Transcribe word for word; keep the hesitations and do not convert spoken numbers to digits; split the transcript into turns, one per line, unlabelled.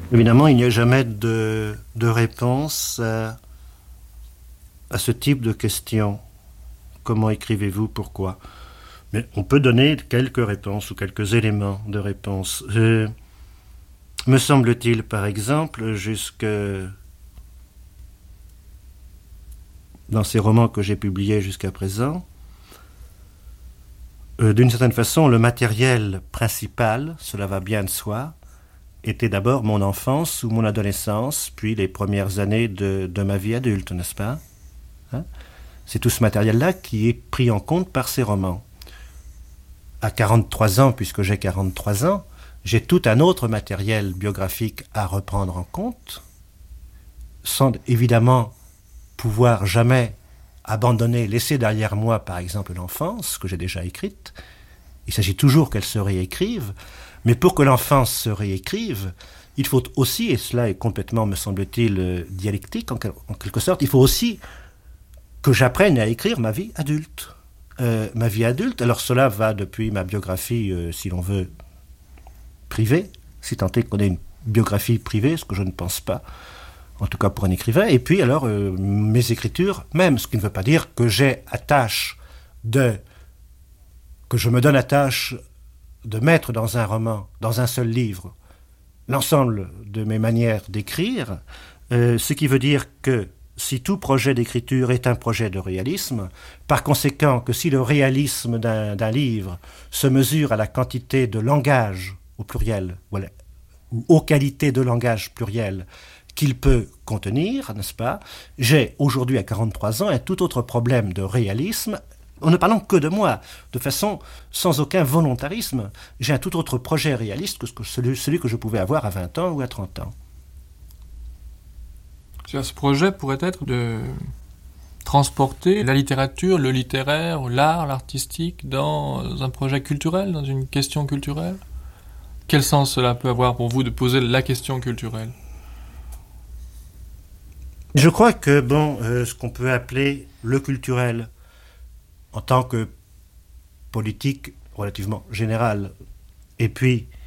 Évidemment, il n'y a jamais de, de réponse à, à ce type de question. Comment écrivez-vous? Pourquoi? Mais on peut donner quelques réponses ou quelques éléments de réponse. Euh, me semble-t-il, par exemple, jusque dans ces romans que j'ai publiés jusqu'à présent, euh, d'une certaine façon, le matériel principal, cela va bien de soi, était d'abord mon enfance ou mon adolescence, puis les premières années de, de ma vie adulte, n'est-ce pas? Hein? C'est tout ce matériel-là qui est pris en compte par ces romans. À quarante-trois ans, puisque j'ai quarante-trois ans, j'ai tout un autre matériel biographique à reprendre en compte, sans évidemment pouvoir jamais abandonner, laisser derrière moi, par exemple, l'enfance, que j'ai déjà écrite. Il s'agit toujours qu'elle se réécrive, mais pour que l'enfance se réécrive, il faut aussi, et cela est complètement, me semble-t-il, dialectique en, en quelque sorte, il faut aussi que j'apprenne à écrire ma vie adulte. Euh, ma vie adulte, alors cela va depuis ma biographie, euh, si l'on veut, privée, si tant est qu'on ait une biographie privée, ce que je ne pense pas, en tout cas pour un écrivain, et puis alors euh, mes écritures même, ce qui ne veut pas dire que j'ai à tâche de, que je me donne à tâche de mettre dans un roman, dans un seul livre, l'ensemble de mes manières d'écrire, euh, ce qui veut dire que si tout projet d'écriture est un projet de réalisme, par conséquent que si le réalisme d'un, d'un livre se mesure à la quantité de langage au pluriel, voilà, ou aux qualités de langage pluriel qu'il peut contenir, n'est-ce pas, j'ai aujourd'hui à quarante-trois ans un tout autre problème de réalisme, en ne parlant que de moi, de façon sans aucun volontarisme, j'ai un tout autre projet réaliste que celui, celui que je pouvais avoir à vingt ans ou à trente ans.
Ce projet pourrait être de transporter la littérature, le littéraire, l'art, l'artistique dans un projet culturel, dans une question culturelle. Quel sens cela peut avoir pour vous de poser la question culturelle?
Je crois que bon, euh, ce qu'on peut appeler le culturel, en tant que politique relativement générale, et puis